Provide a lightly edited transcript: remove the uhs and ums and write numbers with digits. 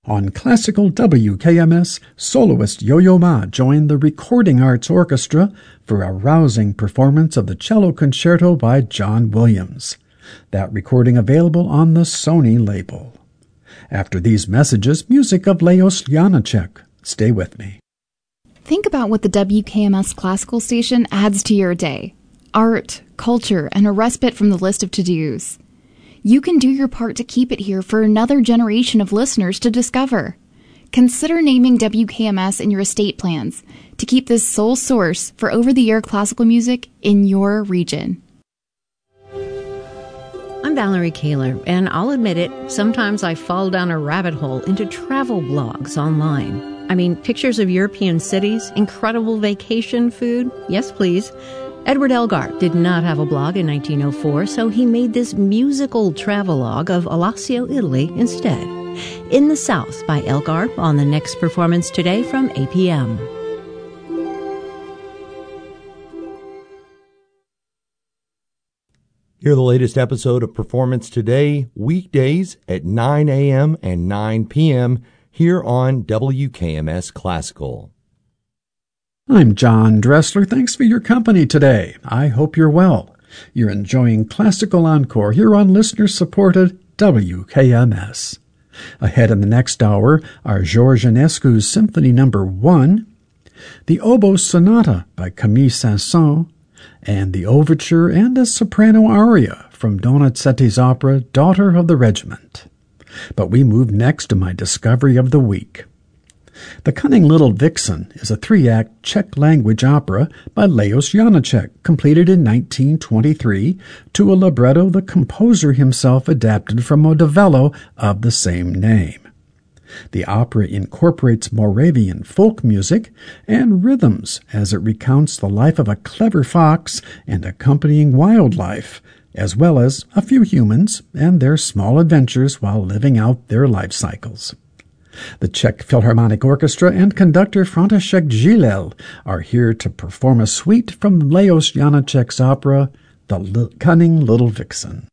On classical WKMS, soloist Yo-Yo Ma joined the Recording Arts Orchestra for a rousing performance of the cello concerto by John Williams. That recording available on the Sony label. After these messages, music of Leos Janáček. Stay with me. Think about what the WKMS classical station adds to your day. Art, culture, and a respite from the list of to-dos. You can do your part to keep it here for another generation of listeners to discover. Consider naming WKMS in your estate plans to keep this sole source for over-the-air classical music in your region. I'm Valerie Kaler, and I'll admit it, sometimes I fall down a rabbit hole into travel blogs online. I mean, pictures of European cities, incredible vacation food, yes please. Edward Elgar did not have a blog in 1904, so he made this musical travelogue of Alassio, Italy instead. In the South by Elgar on the next Performance Today from APM. Hear the latest episode of Performance Today, weekdays at 9 a.m. and 9 p.m. here on WKMS Classical. I'm John Dressler. Thanks for your company today. I hope you're well. You're enjoying Classical Encore here on listener-supported WKMS. Ahead in the next hour are George Enescu's Symphony No. 1, the Oboe Sonata by Camille Saint-Saëns, and the overture and a soprano aria from Donizetti's opera Daughter of the Regiment. But we move next to my discovery of the week. The Cunning Little Vixen is a 3-act Czech-language opera by Leos Janáček, completed in 1923 to a libretto the composer himself adapted from a novello of the same name. The opera incorporates Moravian folk music and rhythms as it recounts the life of a clever fox and accompanying wildlife, as well as a few humans and their small adventures while living out their life cycles. The Czech Philharmonic Orchestra and conductor František Žilel are here to perform a suite from Leos Janáček's opera, The Cunning Little Vixen.